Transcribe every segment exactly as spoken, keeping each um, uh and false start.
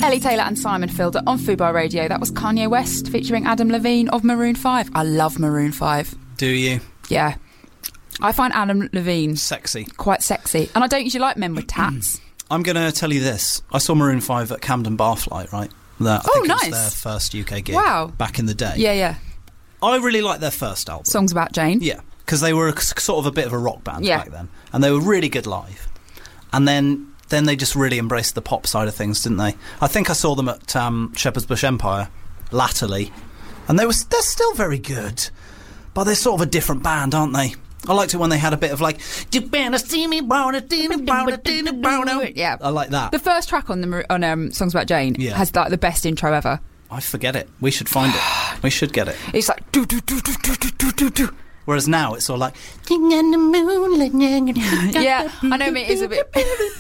Ellie Taylor and Simon Fielder on Fubar Radio. That was Kanye West featuring Adam Levine of Maroon five. I love Maroon five. Do you? Yeah. I find Adam Levine sexy. Quite sexy. And I don't usually like men with tats. I'm going to tell you this. I saw Maroon five at Camden Barflight, right? That, I oh, think nice. It was their first U K gig. Wow. Back in the day. Yeah, yeah. I really liked their first album. Songs About Jane. Yeah. Because they were a, sort of a bit of a rock band yeah. back then. And they were really good live. And then... Then they just really embraced the pop side of things, didn't they? I think I saw them at um, Shepherd's Bush Empire, latterly, and they were they're still very good, but they're sort of a different band, aren't they? I liked it when they had a bit of like, you better see me, yeah. I like that. The first track on the on um, Songs About Jane yeah. has like the best intro ever. I forget it. We should find it. We should get it. It's like do do do do do do do do. Whereas now it's all like yeah, I know it is a bit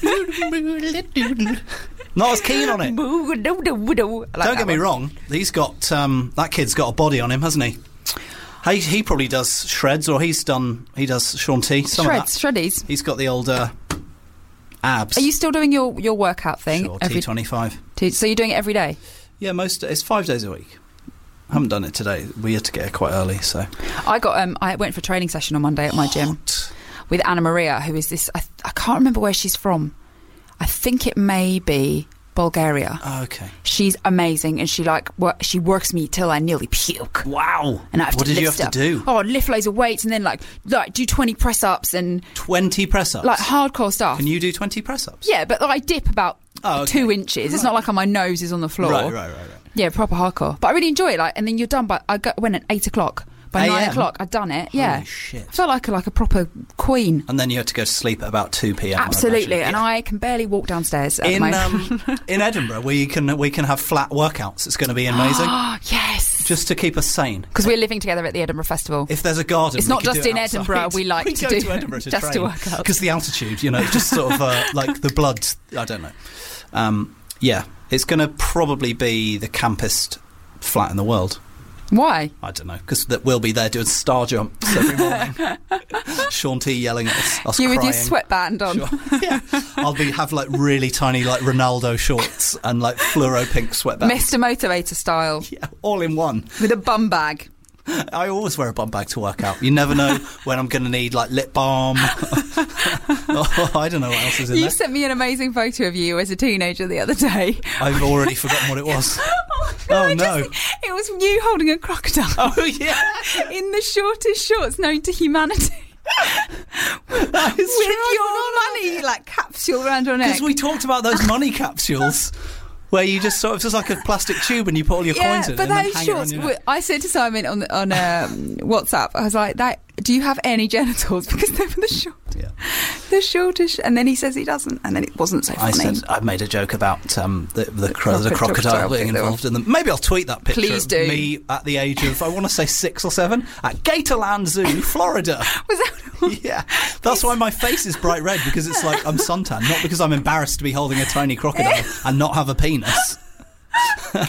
not as keen on it. Like Don't get me one. wrong, he's got um, that kid's got a body on him, hasn't he? He, he probably does shreds, or he's done he does Shaun T. Some Shreds, of that. shreddies. He's got the old uh, abs. Are you still doing your, your workout thing? Sure, every, T twenty-five. T, so you're doing it every day? Yeah, most it's five days a week. I haven't done it today. We had to get it quite early, so I got. Um, I went for a training session on Monday at my gym what? with Anna Maria, who is this. I, I can't remember where she's from. I think it may be Bulgaria. Oh, okay. She's amazing, and she like wor- she works me till I nearly puke. Wow. And I have what to did you lift have up. to do? Oh, I'd lift loads of weights, and then like like do twenty press ups and twenty press ups. like hardcore stuff. Can you do twenty press ups? Yeah, but I dip about oh, okay. two inches. Right. It's not like my nose is on the floor. Right, right, right, right. Yeah, proper hardcore. But I really enjoy it. Like, and then you're done by. I got, went at eight o'clock. By nine o'clock, I'd done it. Yeah, Holy shit. I felt like a, like a proper queen. And then you had to go to sleep at about two p.m. Absolutely, and yeah. I can barely walk downstairs. At in my... um, in Edinburgh, we can we can have flat workouts. It's going to be amazing. Yes, just to keep us sane. Because we're living together at the Edinburgh Festival. If there's a garden, it's we not could just do in it outside. Edinburgh. We like we to go do to Edinburgh to just train. to work out because the altitude, you know, just sort of uh, like the blood. I don't know. Um, yeah, it's going to probably be the campest flat in the world. Why? I don't know, because that we'll be there doing star jumps every morning. Shaun T yelling at us, us you crying. with your sweatband on. Sure. Yeah, I'll be have like really tiny like Ronaldo shorts and like fluoro pink sweatbands, Mister Motivator style. Yeah, all in one with a bum bag. I always wear a bum bag to work out. You never know when I'm going to need like lip balm. oh, I don't know what else is in you there. You sent me an amazing photo of you as a teenager the other day. I've already forgotten what it was. oh oh no! Just, it was you holding a crocodile. Oh yeah! In the shortest shorts known to humanity. With your money like capsule around your neck. Because we talked about those money capsules. Where you just sort of, it's like a plastic tube and you put all your yeah, coins in it. But and those then hang shorts, it on your neck. I said to Simon on on um, WhatsApp, I was like, "That do you have any genitals?" Because they were the short, yeah. the shortest. And then he says he doesn't, and then it wasn't so funny. I said I made a joke about um, the the, cro- the crocodile being involved in them. Maybe I'll tweet that picture Please of do. me at the age of I want to say six or seven at Gatorland Zoo, Florida. Was that? Yeah, that's why my face is bright red, because it's like I'm suntan, not because I'm embarrassed to be holding a tiny crocodile and not have a penis. He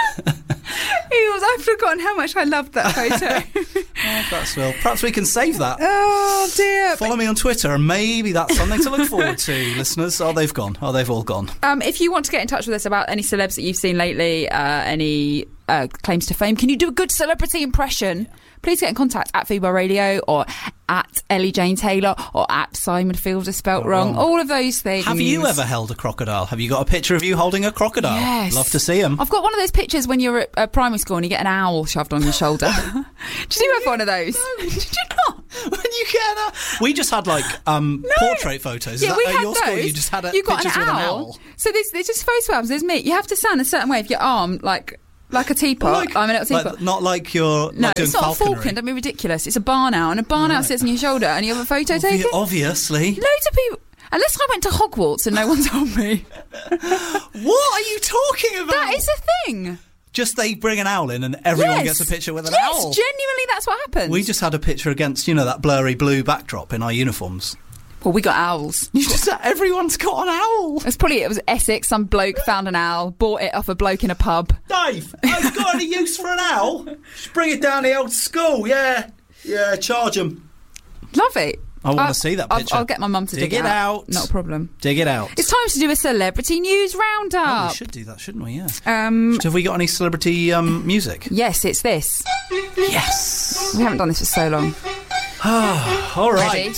was. I've forgotten how much I loved that photo. Oh, perhaps, well, perhaps we can save that. Oh dear! Follow me on Twitter, and maybe that's something to look forward to, listeners. Oh, they've gone. Oh, they've all gone. Um, if you want to get in touch with us about any celebs that you've seen lately, uh, any uh, claims to fame, can you do a good celebrity impression? Yeah. Please get in contact at Fubar Radio or at Ellie Jane Taylor or at Simon Fielder spelt wrong. wrong. All of those things. Have you ever held a crocodile? Have you got a picture of you holding a crocodile? Yes. Love to see them. I've got one of those pictures when you're at uh, primary school and you get an owl shoved on your shoulder. Did you have one of those? No. Did you not? When you get an owl? We just had like um, no. portrait photos. Yeah, Is that we at had your those. school? You just had a you got pictures an with owl. an owl. So there's, there's just photo albums. There's me. You have to stand a certain way with your arm, like... Like a teapot. Like, I'm a little teapot. Like, not like you're no, like doing it's not falconry. a falcon. Don't be ridiculous. It's a barn owl, and a barn right. owl sits on your shoulder, and you have a photo Obvi- taken. Obviously, loads of people. Unless I went to Hogwarts and no one told me. What are you talking about? That is a thing. Just they bring an owl in and everyone yes. gets a picture with an yes, owl. Yes, genuinely, that's what happens. We just had a picture against, you know, that blurry blue backdrop in our uniforms. Well, we got owls. You just everyone's got an owl. It's probably it was Essex. Some bloke found an owl, bought it off a bloke in a pub. Dave, have you got any use for an owl? Just bring it down the old school. Yeah, yeah, charge them. Love it. I want I'll- to see that I'll, picture. I'll get my mum to dig, Dig it out. Not a problem. Dig it out. It's time to do a celebrity news Oh, roundup. we should do that, shouldn't we? Yeah. um, Have we got any celebrity um, music? yes, it's this. Yes. We haven't done this for so long. All right. Ready?